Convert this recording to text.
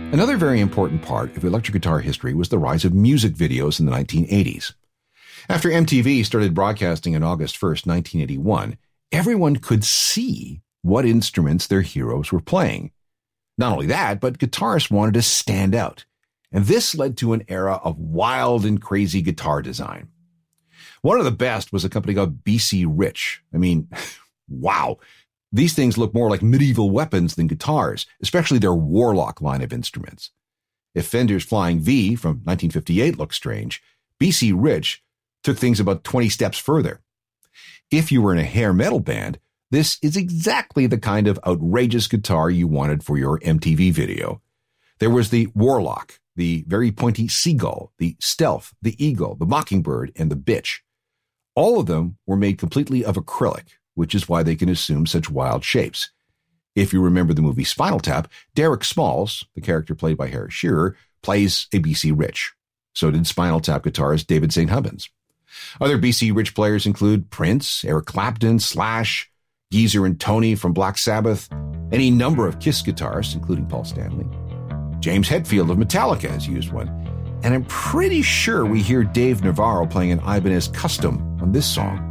Another very important part of electric guitar history was the rise of music videos in the 1980s. After MTV started broadcasting on August 1st, 1981, everyone could see what instruments their heroes were playing. Not only that, but guitarists wanted to stand out. And this led to an era of wild and crazy guitar design. One of the best was a company called BC Rich. I mean, wow. These things look more like medieval weapons than guitars, especially their Warlock line of instruments. If Fender's Flying V from 1958 looked strange, BC Rich took things about 20 steps further. If you were in a hair metal band, this is exactly the kind of outrageous guitar you wanted for your MTV video. There was the Warlock, the very pointy Seagull, the Stealth, the Eagle, the Mockingbird, and the Bitch. All of them were made completely of acrylic, which is why they can assume such wild shapes. If you remember the movie Spinal Tap, Derek Smalls, the character played by Harry Shearer, plays a BC Rich. So did Spinal Tap guitarist David St. Hubbins. Other BC Rich players include Prince, Eric Clapton, Slash, Geezer and Tony from Black Sabbath, any number of Kiss guitarists, including Paul Stanley. James Hetfield of Metallica has used one, and I'm pretty sure we hear Dave Navarro playing an Ibanez Custom on this song.